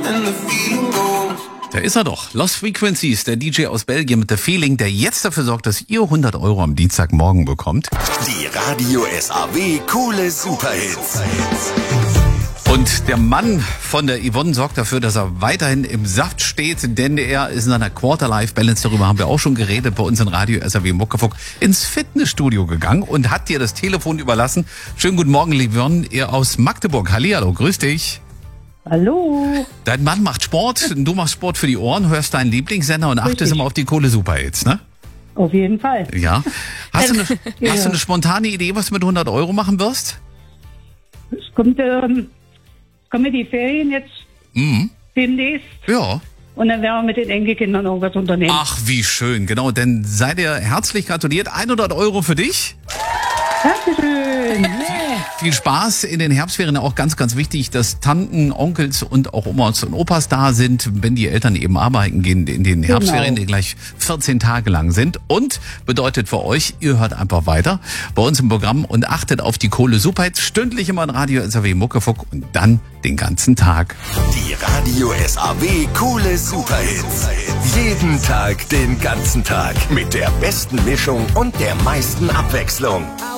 Da ist er doch. Lost Frequencies, der DJ aus Belgien mit The Feeling, der jetzt dafür sorgt, dass ihr 100 Euro am Dienstagmorgen bekommt. Die Radio SAW Coole Superhits. Und der Mann von der Yvonne sorgt dafür, dass er weiterhin im Saft steht, denn er ist in seiner Quarter-Life-Balance, darüber haben wir auch schon geredet, bei uns in Radio SAW Muckefuck, ins Fitnessstudio gegangen und hat dir das Telefon überlassen. Schönen guten Morgen, Yvonne, ihr aus Magdeburg. Hallihallo, grüß dich. Hallo. Dein Mann macht Sport, du machst Sport für die Ohren, hörst deinen Lieblingssender und achtest immer auf die Coole Superhits, ne? Auf jeden Fall. Ja. Hast du eine spontane Idee, was du mit 100 Euro machen wirst? Es kommen die Ferien jetzt demnächst. Ja. Und dann werden wir mit den Enkelkindern irgendwas unternehmen. Ach, wie schön. Genau, denn sei dir herzlich gratuliert. 100 Euro für dich. Dankeschön. Yeah. Viel Spaß in den Herbstferien. Auch ganz, ganz wichtig, dass Tanten, Onkels und auch Omas und Opas da sind, wenn die Eltern eben arbeiten gehen in den Herbstferien, die gleich 14 Tage lang sind. Und bedeutet für euch, ihr hört einfach weiter bei uns im Programm und achtet auf die Kohle Superhits. Stündlich immer in Radio SAW Muckefuck und dann den ganzen Tag. Die Radio SAW Coole Superhits. Jeden Tag, den ganzen Tag. Mit der besten Mischung und der meisten Abwechslung.